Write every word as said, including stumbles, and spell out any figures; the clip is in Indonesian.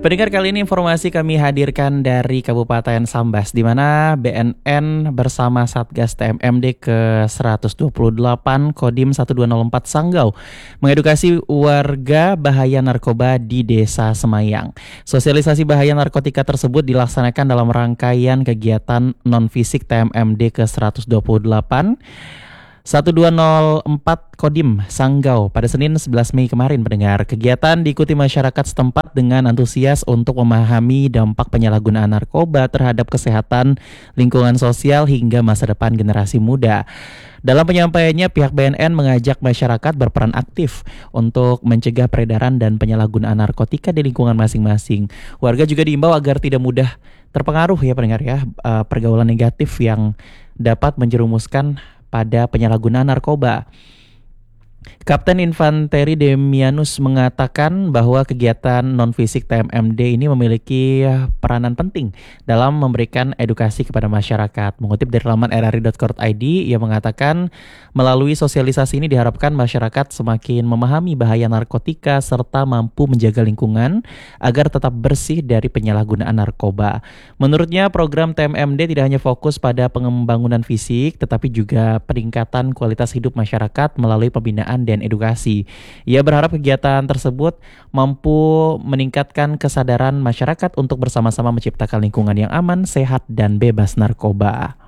Pendengar, kali ini informasi kami hadirkan dari Kabupaten Sambas, di mana B N N bersama Satgas T M M D ke seratus dua puluh delapan Kodim satu dua nol empat Sanggau mengedukasi warga bahaya narkoba di Desa Semayang. Sosialisasi bahaya narkotika tersebut dilaksanakan dalam rangkaian kegiatan non-fisik T M M D ke seratus dua puluh delapan satu dua nol empat Kodim Sanggau pada Senin sebelas Mei kemarin. Pendengar, kegiatan diikuti masyarakat setempat dengan antusias untuk memahami dampak penyalahgunaan narkoba terhadap kesehatan, lingkungan sosial hingga masa depan generasi muda. Dalam penyampaiannya, pihak B N N mengajak masyarakat berperan aktif untuk mencegah peredaran dan penyalahgunaan narkotika di lingkungan masing-masing. Warga juga diimbau agar tidak mudah terpengaruh ya pendengar ya, pergaulan negatif yang dapat menjerumuskan pada penyalahgunaan narkoba. Kapten Infanteri Demianus mengatakan bahwa kegiatan non-fisik T M M D ini memiliki peranan penting dalam memberikan edukasi kepada masyarakat. Mengutip dari laman r r i dot co dot i d, ia mengatakan melalui sosialisasi ini diharapkan masyarakat semakin memahami bahaya narkotika serta mampu menjaga lingkungan agar tetap bersih dari penyalahgunaan narkoba. Menurutnya, program T M M D tidak hanya fokus pada pembangunan fisik, tetapi juga peningkatan kualitas hidup masyarakat melalui pembinaan dan edukasi. Ia berharap kegiatan tersebut mampu meningkatkan kesadaran masyarakat untuk bersama-sama menciptakan lingkungan yang aman, sehat, dan bebas narkoba.